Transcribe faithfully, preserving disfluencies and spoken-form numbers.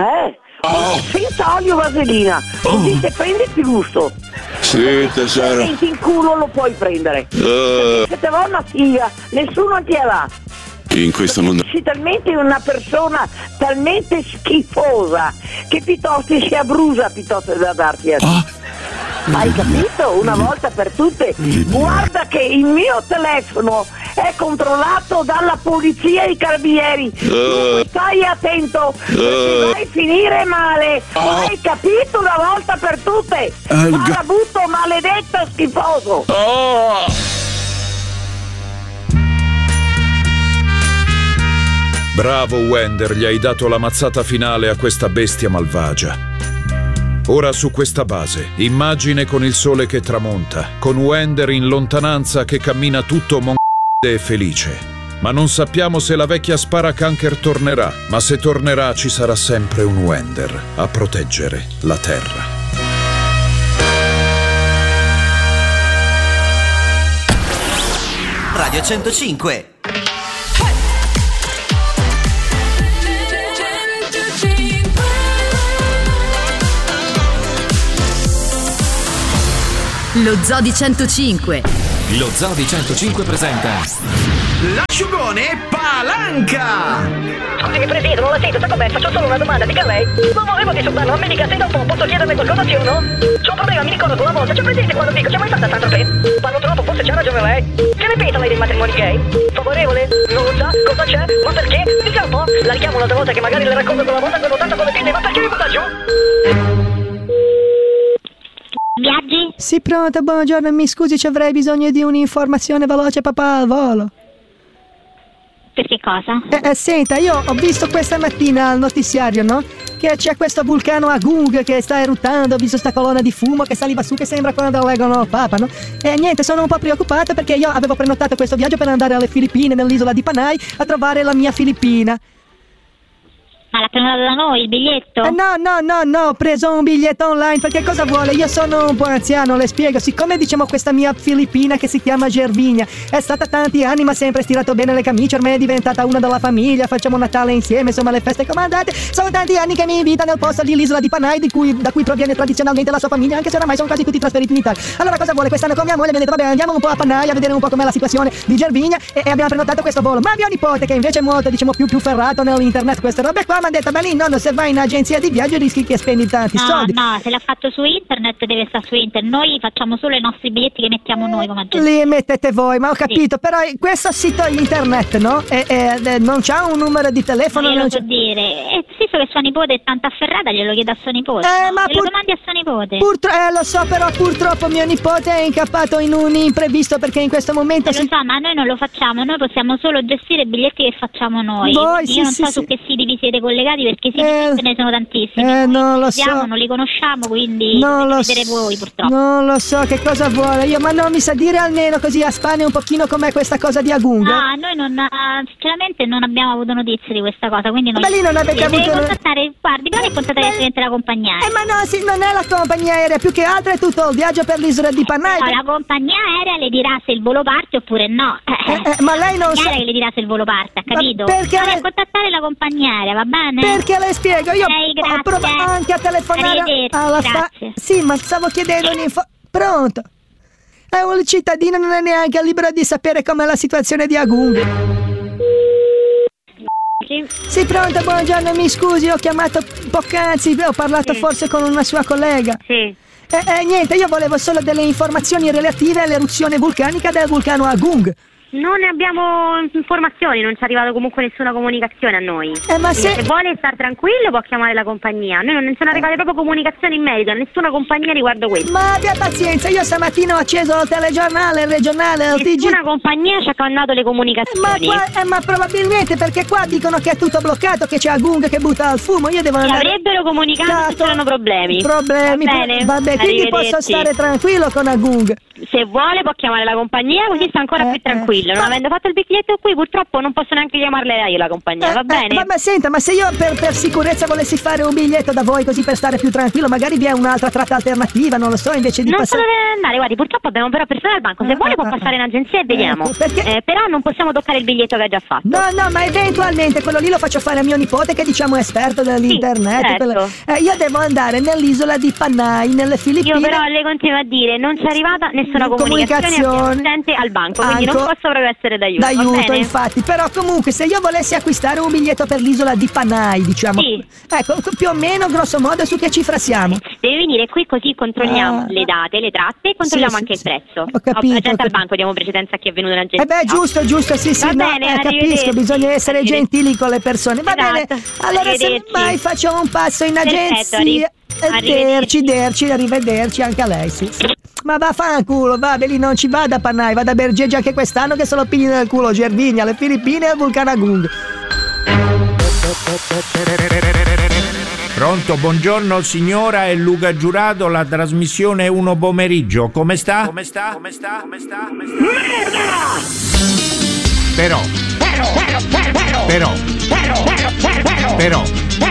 Eh? Oh. Senza olio vaselina, così Oh. se prendi più gusto. Sì, Se tesoro. metti in culo lo puoi prendere. Uh, Se te va una figa, nessuno ti la. in questo mondo. Sei talmente una persona talmente schifosa che piuttosto si abbrusa piuttosto da darti a te. Ah. Hai capito? Una volta per tutte. Guarda che il mio telefono è controllato dalla polizia e i carabinieri. Uh. Stai attento, perché Uh. vai a finire male. Oh. Hai capito una volta per tutte? Eh, il ga- Marabutto maledetto e schifoso. Oh! Bravo Wender, gli hai dato la mazzata finale a questa bestia malvagia. Ora su questa base, immagine con il sole che tramonta, con Wender in lontananza che cammina tutto mon***e e felice. Ma non sappiamo se la vecchia Sparacanker tornerà, ma se tornerà ci sarà sempre un Wender a proteggere la Terra. Radio centocinque. Lo Zoo di centocinque. Lo Zoo di centocinque presenta L'asciugone Palanca! Scusi, Presidente, non la sento, sta com'è? Faccio solo una domanda, dica lei. Non volevo disturbarlo, ma mi dica se dopo posso chiederle qualcosa, sì o no? C'ho un problema, mi ricordo una volta, c'è presente quando dico, c'è mai stata tanto per? Parlo troppo, forse c'ha ragione lei. Che ne pensa lei dei matrimoni gay? Favorevole? Non lo sa? Cosa c'è? Ma perché? Dica un po'. La richiamo un'altra volta che magari le racconto quella volta quando tanto come pinne, ma perché mi butta giù? Viaggi? Sì, pronto, buongiorno, mi scusi, ci avrei bisogno di un'informazione veloce, papà, al volo. Per che cosa? Eh, eh, senta, io ho visto questa mattina al notiziario, no? Che c'è questo vulcano Agung che sta eruttando, ho visto sta colonna di fumo che saliva su, che sembra quando leggono il Papa, no? E niente, sono un po' preoccupata perché io avevo prenotato questo viaggio per andare alle Filippine, nell'isola di Panay, a trovare la mia Filippina. Ma l'ha prenotato da noi il biglietto? Eh, no, no, no, no, ho preso un biglietto online, perché cosa vuole? Io sono un po' anziano, le spiego. Siccome diciamo questa mia Filippina che si chiama Gervigna è stata tanti anni ma sempre stirato bene le camicie, ormai è diventata una della famiglia, facciamo Natale insieme, insomma le feste comandate. Sono tanti anni che mi invita nel posto lì, l'isola di Panay, di cui, da cui proviene tradizionalmente la sua famiglia, anche se oramai sono quasi tutti trasferiti in Italia. Allora cosa vuole? Quest'anno con mia moglie mi ha detto vabbè, andiamo un po' a Panay a vedere un po' com'è la situazione di Gervigna e, e abbiamo prenotato questo volo. Ma mio nipote, che invece è molto diciamo più, più ferrato nell'internet, queste robe qua, mi ha detto ma lì nonno, se vai in agenzia di viaggio rischi che spendi tanti no, soldi. No, se l'ha fatto su internet deve stare su internet. Noi facciamo solo i nostri biglietti che mettiamo noi come agenzia. Li mettete voi, ma ho capito, sì. Però questo sito internet, no? E, e, e, non c'ha un numero di telefono? Non non glielo so dire. E sì, solo che sua nipote è tanto afferrata, glielo chiedo a sua nipote. Eh, ma glielo pur... domandi a sua nipote. Purtro... Eh, lo so, però purtroppo mio nipote è incappato in un imprevisto perché in questo momento... Eh, si... Lo so, ma noi non lo facciamo, noi possiamo solo gestire i biglietti che facciamo noi. Voi, Io sì, non sì, so sì. su che siti vi siete collegati perché siti Eh, ce ne sono tantissimi. Eh, non lo so. Non li conosciamo, quindi non lo vedere so, voi purtroppo. Non lo so che cosa vuole io, ma non mi sa dire almeno così a Spagna un pochino com'è questa cosa di Agung? No, noi non, sinceramente non abbiamo avuto notizie di questa cosa, quindi non... Ma lì non avete deve avuto... contattare, guardi, guardi e contattare direttamente la compagnia aerea. Eh, ma no, sì, non è la compagnia aerea, più che altro è tutto il viaggio per l'isola di Panay. No, la compagnia aerea le dirà se il volo parte oppure no. Eh, eh, ma lei non sa... che le dirà se il volo parte, ha capito? Ma perché Deve le... contattare la compagnia aerea, va bene? Perché le spiego, io Lei, ho provato anche a telefonare alla fa... Sì, ma stavo chiedendo un'info... Pronto? È un cittadino, non è neanche libero di sapere com'è la situazione di Agung. Sì. Sì, pronto, buongiorno, mi scusi, ho chiamato poc'anzi, ho parlato sì. forse con una sua collega. Sì. Eh, eh, niente, io volevo solo delle informazioni relative all'eruzione vulcanica del vulcano Agung. Non ne abbiamo informazioni, non ci è arrivata comunque nessuna comunicazione a noi. Eh, ma se... se vuole star tranquillo può chiamare la compagnia. Noi non sono arrivate proprio comunicazioni in merito a nessuna compagnia riguardo questo. Ma abbia pazienza, io stamattina ho acceso il telegiornale, il regionale, il T G. Nessuna compagnia ci ha mandato le comunicazioni. Ma, qua, eh, ma probabilmente perché qua dicono che è tutto bloccato, che c'è Agung che butta il fumo. Io devo andare... Ci avrebbero comunicato se c'erano problemi. Problemi, Va bene, vabbè, quindi posso stare tranquillo con Agung. Se vuole può chiamare la compagnia, così sta ancora Eh, più tranquillo. eh. Non Ma- avendo fatto il biglietto qui, purtroppo non posso neanche chiamarle io la compagnia, va Eh, bene? eh, ma, ma senta, ma se io per, per sicurezza volessi fare un biglietto da voi così per stare più tranquillo, magari vi è un'altra tratta alternativa, non lo so, invece di Non se passare... lo deve andare, guardi, purtroppo abbiamo però persone al banco. Se Ah, vuole ah, può ah, passare in agenzia e vediamo. Ecco, perché- Eh, però non possiamo toccare il biglietto che ha già fatto. No, no, ma eventualmente quello lì lo faccio fare a mio nipote che diciamo è esperto dell'internet. certo. quello- Eh, io devo andare nell'isola di Panay, nelle Filippine. Io però le continuo a dire, non c'è arrivata nessuna Comunicazione. comunicazione assistente al banco, quindi non Anco- posso proprio essere d'aiuto. va D'aiuto, bene? infatti. Però comunque se io volessi acquistare un biglietto per l'isola di Panay, diciamo. Sì. Ecco, più o meno, grosso modo, su che cifra siamo? Deve venire qui così controlliamo Ah. le date, le tratte e controlliamo Sì, anche sì, il prezzo. ho capito, La gente ho al capito. banco diamo precedenza a chi è venuto in agenzia. Eh beh, giusto, giusto, sì, sì, Va no, bene, eh, capisco, arrivederci. bisogna essere Arrivederci. gentili con le persone. Va Esatto, bene, allora arrivederci. semmai faccio un passo in Perfetto, agenzia. arri- Arrivederci, derci, arrivederci anche a lei, sì. sì. Ma vaffanculo, va, lì non ci vada a Panay, vada a Bergeggia anche quest'anno che sono pigli nel culo, Gervigna, le Filippine e al vulcano Agung. Pronto, buongiorno signora, è Luca Giurato, la trasmissione uno pomeriggio. Come sta? Come sta? Come sta? Come sta? Come sta? Merda! Però. Però. Però. Però. Però. Però.